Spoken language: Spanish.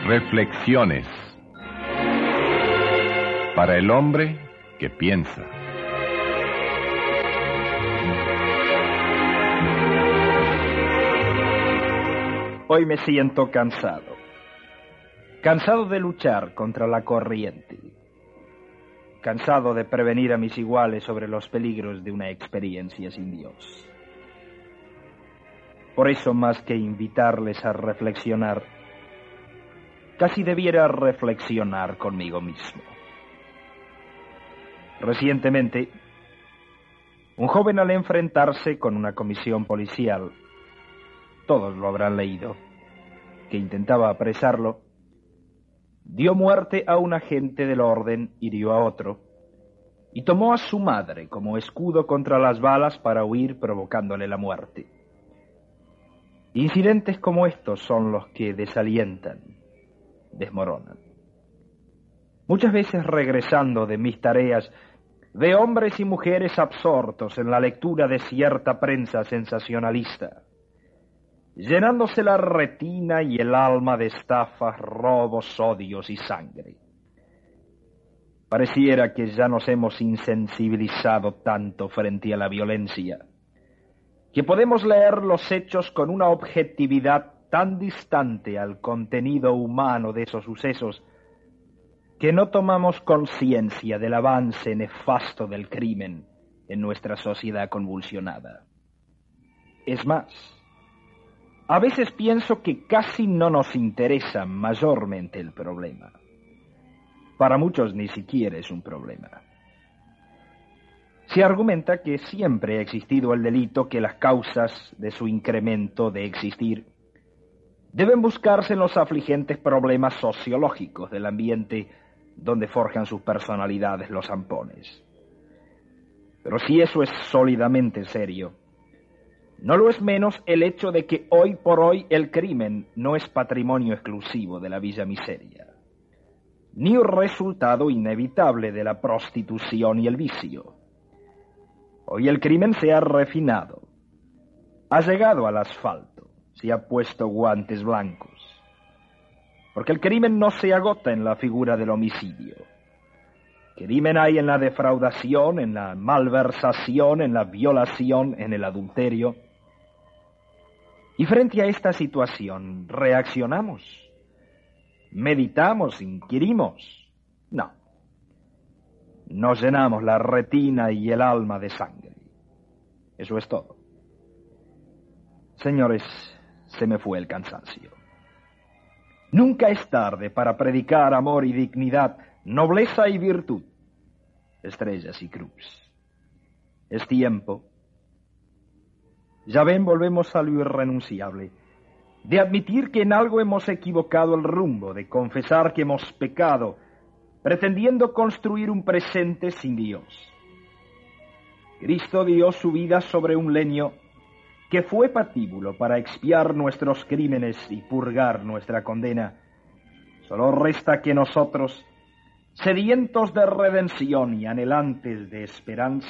Reflexiones para el hombre que piensa. Hoy me siento cansado. Cansado de luchar contra la corriente. Cansado de prevenir a mis iguales sobre los peligros de una experiencia sin Dios. Por eso, más que invitarles a reflexionar, casi debiera reflexionar conmigo mismo. Recientemente, un joven, al enfrentarse con una comisión policial, todos lo habrán leído, que intentaba apresarlo, dio muerte a un agente del orden, hirió a otro, y tomó a su madre como escudo contra las balas para huir, provocándole la muerte. Incidentes como estos son los que desalientan, desmoronan. Muchas veces, regresando de mis tareas, veo hombres y mujeres absortos en la lectura de cierta prensa sensacionalista, llenándose la retina y el alma de estafas, robos, odios y sangre. Pareciera que ya nos hemos insensibilizado tanto frente a la violencia, que podemos leer los hechos con una objetividad tan distante al contenido humano de esos sucesos, que no tomamos conciencia del avance nefasto del crimen en nuestra sociedad convulsionada. Es más, a veces pienso que casi no nos interesa mayormente el problema. Para muchos ni siquiera es un problema. Se argumenta que siempre ha existido el delito, que las causas de su incremento de existir deben buscarse en los afligentes problemas sociológicos del ambiente donde forjan sus personalidades los zampones. Pero si eso es sólidamente serio, no lo es menos el hecho de que hoy por hoy el crimen no es patrimonio exclusivo de la Villa Miseria, ni un resultado inevitable de la prostitución y el vicio. Hoy el crimen se ha refinado, ha llegado al asfalto, se ha puesto guantes blancos, porque el crimen no se agota en la figura del homicidio. Crimen hay en la defraudación, en la malversación, en la violación, en el adulterio. Y frente a esta situación, ¿reaccionamos? ¿Meditamos? ¿Inquirimos? No. Nos llenamos la retina y el alma de sangre. Eso es todo. Señores, se me fue el cansancio. Nunca es tarde para predicar amor y dignidad, nobleza y virtud, estrellas y cruz. Es tiempo. Ya ven, volvemos a lo irrenunciable, de admitir que en algo hemos equivocado el rumbo, de confesar que hemos pecado, pretendiendo construir un presente sin Dios. Cristo dio su vida sobre un leño que fue patíbulo para expiar nuestros crímenes y purgar nuestra condena. Solo resta que nosotros, sedientos de redención y anhelantes de esperanza,